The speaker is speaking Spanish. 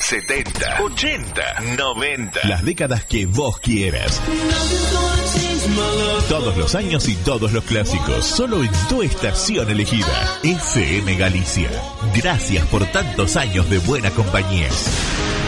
70, 80, 90. Las décadas que vos quieras. Todos los años y todos los clásicos, solo en tu estación elegida. FM Galicia. Gracias por tantos años de buena compañía.